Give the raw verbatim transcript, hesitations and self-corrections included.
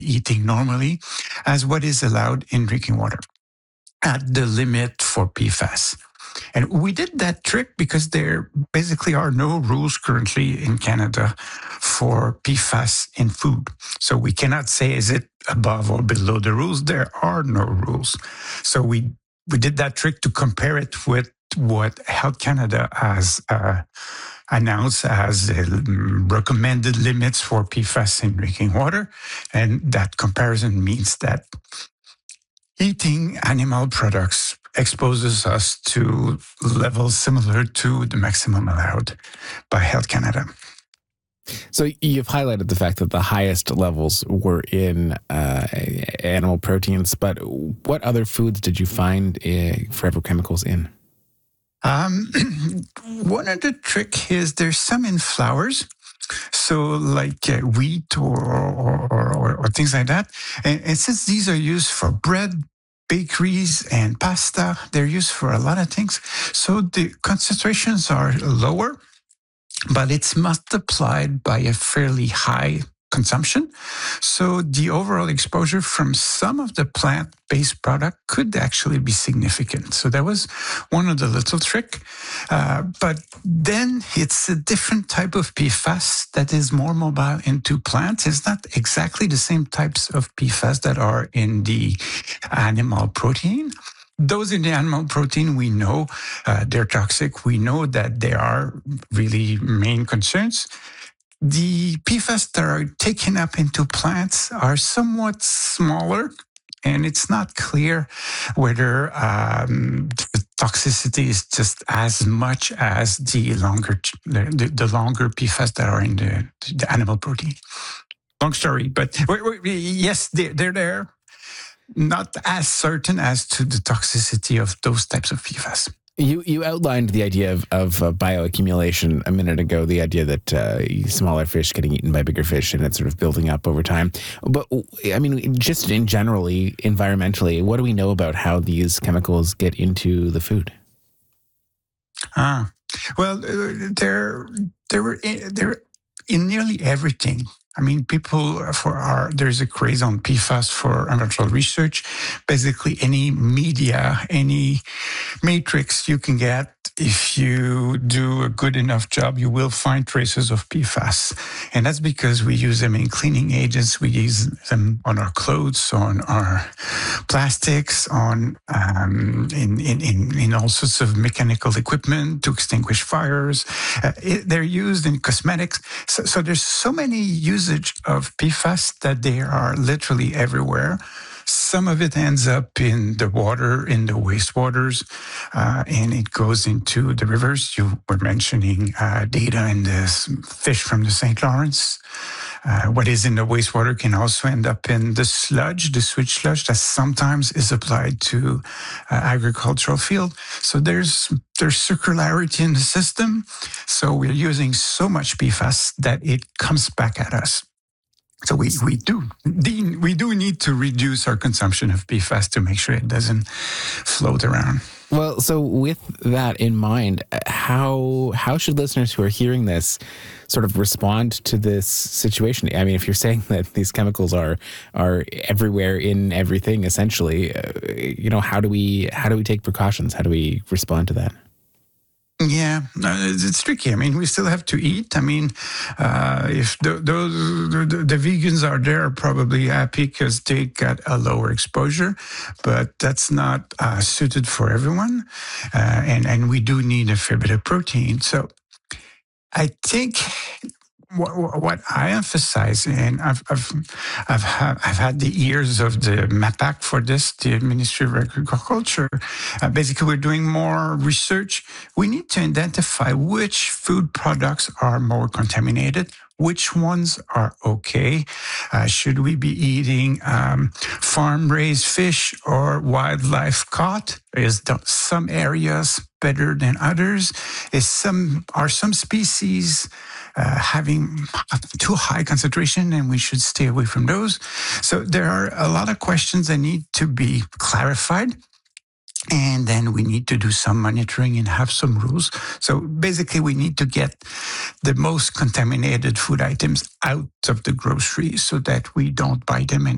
eating normally as what is allowed in drinking water at the limit for P FAS. And we did that trick because there basically are no rules currently in Canada for P FAS in food. So we cannot say, is it above or below the rules? There are no rules. So we, we did that trick to compare it with what Health Canada has uh, announced as uh, recommended limits for P FAS in drinking water. And that comparison means that eating animal products exposes us to levels similar to the maximum allowed by Health Canada. So you've highlighted the fact that the highest levels were in uh, animal proteins, but what other foods did you find uh, forever chemicals in? Um, one of the trick is there's some in flours. So like uh, wheat or or, or, or or things like that. And, and since these are used for bread, bakeries, and pasta, they're used for a lot of things. So the concentrations are lower, but it's multiplied by a fairly high consumption. So the overall exposure from some of the plant-based product could actually be significant. So that was one of the little trick. Uh, but then it's a different type of P FAS that is more mobile into plants. It's not exactly the same types of P FAS that are in the animal protein. Those in the animal protein, we know uh, they're toxic. We know that they are really main concerns. The P FAS that are taken up into plants are somewhat smaller, and it's not clear whether um, the toxicity is just as much as the longer the, the longer P FAS that are in the, the animal protein. Long story, but yes, they're, they're there. Not as certain as to the toxicity of those types of P FAS. You you outlined the idea of, of uh, bioaccumulation a minute ago, the idea that uh, smaller fish getting eaten by bigger fish and it's sort of building up over time. But, I mean, just in generally, environmentally, what do we know about how these chemicals get into the food? Ah, well, they're, they're, they're in nearly everything. I mean, people for our, there's a craze on P FAS for environmental research. Basically, any media, any matrix you can get, if you do a good enough job, you will find traces of P FAS. And that's because we use them in cleaning agents. We use them on our clothes, on our plastics, on um, in, in, in, in all sorts of mechanical equipment to extinguish fires. Uh, it, they're used in cosmetics. So, so there's so many usage of P FAS that they are literally everywhere. Some of it ends up in the water, in the wastewaters, uh, and it goes into the rivers. You were mentioning uh, data in the fish from the Saint Lawrence. Uh, what is in the wastewater can also end up in the sludge, the sewage sludge that sometimes is applied to uh, agricultural field. So there's there's circularity in the system. So we're using so much P FAS that it comes back at us. So we, we do we do need to reduce our consumption of P FAS to make sure it doesn't float around. Well, so with that in mind, how how should listeners who are hearing this sort of respond to this situation? I mean, if you're saying that these chemicals are are everywhere in everything, essentially, uh, you know, how do we how do we take precautions? How do we respond to that? Yeah, it's tricky. I mean, we still have to eat. I mean, uh, if the, those the, the vegans are there, are probably happy because they got a lower exposure, but that's not uh, suited for everyone. Uh, and, and we do need a fair bit of protein. So I think what, what I emphasize, and I've I've I've, ha- I've had the ears of the MAPAC for this, the Ministry of Agriculture. Uh, basically, we're doing more research. We need to identify which food products are more contaminated, which ones are okay. Uh, should we be eating um, farm-raised fish or wildlife caught? Is the, some areas better than others? Is some are some species uh, having too high concentration, and we should stay away from those? So there are a lot of questions that need to be clarified. And then we need to do some monitoring and have some rules. So basically, we need to get the most contaminated food items out of the grocery so that we don't buy them and